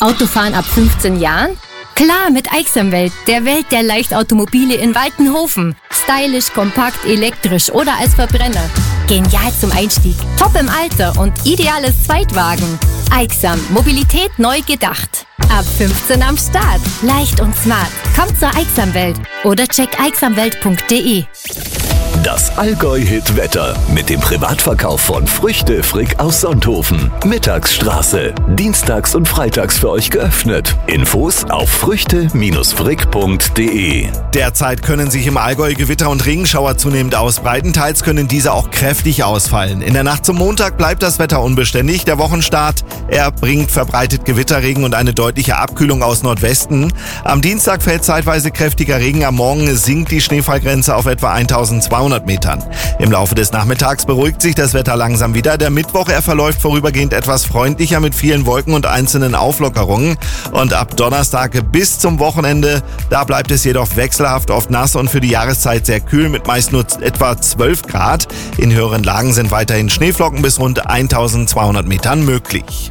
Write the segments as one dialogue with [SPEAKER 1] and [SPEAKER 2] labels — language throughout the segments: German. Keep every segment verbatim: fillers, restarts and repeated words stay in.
[SPEAKER 1] Autofahren ab fünfzehn Jahren? Klar, mit Aixamwelt, der Welt der Leichtautomobile in Waltenhofen. Stylisch, kompakt, elektrisch oder als Verbrenner. Genial zum Einstieg, top im Alter und ideales Zweitwagen. Aixam, Mobilität neu gedacht. Ab fünfzehn am Start. Leicht und smart. Kommt zur Aixamwelt oder check aixamwelt punkt de.
[SPEAKER 2] Das Allgäu-Hit-Wetter mit dem Privatverkauf von Früchte Frick aus Sonthofen. Mittagsstraße. Dienstags und freitags für euch geöffnet. Infos auf früchte Frick punkt de.
[SPEAKER 3] Derzeit können sich im Allgäu Gewitter und Regenschauer zunehmend ausbreiten. Teils können diese auch kräftig ausfallen. In der Nacht zum Montag bleibt das Wetter unbeständig. Der Wochenstart, er bringt verbreitet Gewitterregen und eine deutliche Abkühlung aus Nordwesten. Am Dienstag fällt zeitweise kräftiger Regen. Am Morgen sinkt die Schneefallgrenze auf etwa eintausendzweihundert Metern. Im Laufe des Nachmittags beruhigt sich das Wetter langsam wieder. Der Mittwoch, er verläuft vorübergehend etwas freundlicher mit vielen Wolken und einzelnen Auflockerungen. Und ab Donnerstag bis zum Wochenende, da bleibt es jedoch wechselhaft, oft nass und für die Jahreszeit sehr kühl mit meist nur etwa zwölf Grad. In höheren Lagen sind weiterhin Schneeflocken bis rund eintausendzweihundert Metern möglich.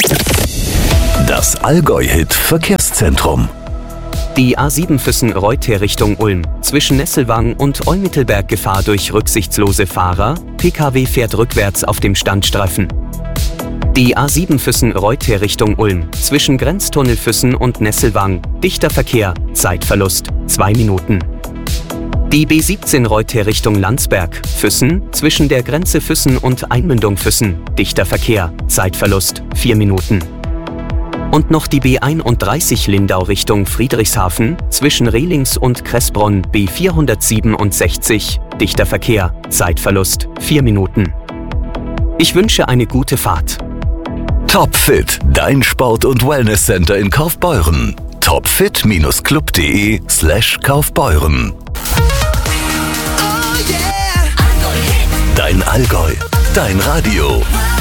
[SPEAKER 2] Das Allgäu-Hit Verkehrszentrum.
[SPEAKER 4] Die A sieben Füssen-Reuter Richtung Ulm. Zwischen Nesselwang und Olmittelberg Gefahr durch rücksichtslose Fahrer. P K W fährt rückwärts auf dem Standstreifen. Die A sieben Füssen-Reuter Richtung Ulm. Zwischen Grenztunnel Füssen und Nesselwang. Dichter Verkehr. Zeitverlust. zwei Minuten. Die B siebzehn Reuter Richtung Landsberg. Füssen. Zwischen der Grenze Füssen und Einmündung Füssen. Dichter Verkehr. Zeitverlust. vier Minuten. Und noch die B einunddreißig Lindau Richtung Friedrichshafen, zwischen Rehlings und Kressbronn B vierhundertsiebenundsechzig, dichter Verkehr, Zeitverlust, vier Minuten. Ich wünsche eine gute Fahrt.
[SPEAKER 2] Topfit, dein Sport- und Wellnesscenter in Kaufbeuren. topfit Bindestrich club punkt de slash Kaufbeuren. Dein Allgäu, dein Radio.